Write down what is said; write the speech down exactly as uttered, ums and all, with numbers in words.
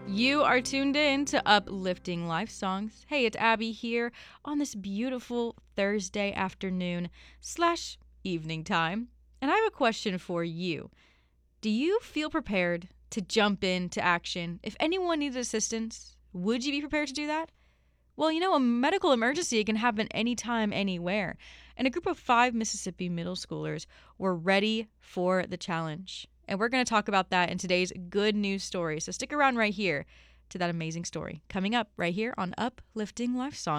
You are tuned in to Uplifting Life Songs. Hey, it's Abby here on this beautiful Thursday afternoon slash evening time. And I have a question for you. Do you feel prepared to jump into action? If anyone needs assistance, would you be prepared to do that? Well, you know, a medical emergency can happen anytime, anywhere. And a group of five Mississippi middle schoolers were ready for the challenge. And we're going to talk about that in today's good news story. So stick around right here to that amazing story coming up right here on Uplifting Life Songs.